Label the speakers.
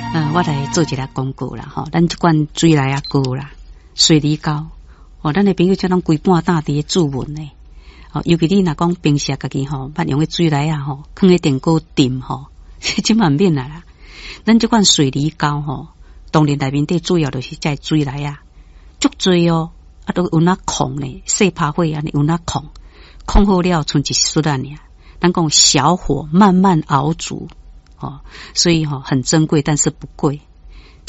Speaker 1: 我来做一个广告啦吼，咱这款水来啊膏啦，水梨膏，咱的朋友才拢规半打伫注文呢。尤其你若讲平时家己吼，捌用的水来啊吼，放喺电锅炖吼，即嘛免啦。咱这款水梨膏吼，当然内面底主要就是在水来啊，足多哦，都有那控呢，细拍火安尼有那控好了，剩一丝仔尔。咱讲小火慢慢熬煮。所以很珍贵，但是不贵。